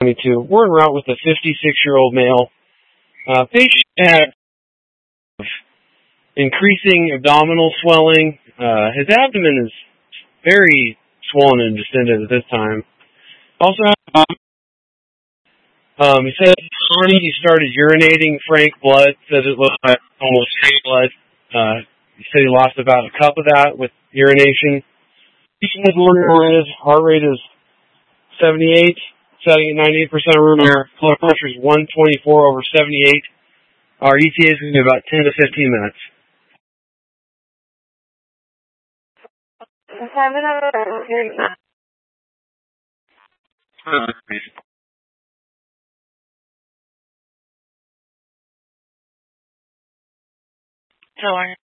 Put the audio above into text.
We're en route with a 56-year-old male. Patient had increasing abdominal swelling. His abdomen is very swollen and distended at this time. Also, he said he started urinating frank blood. Says it looked like almost straight blood. He said he lost about a cup of that with urination. His heart rate is 78, setting at 98% room air. Blood pressure is 124/78. Our ETA is going to be about 10 to 15 minutes. How are you?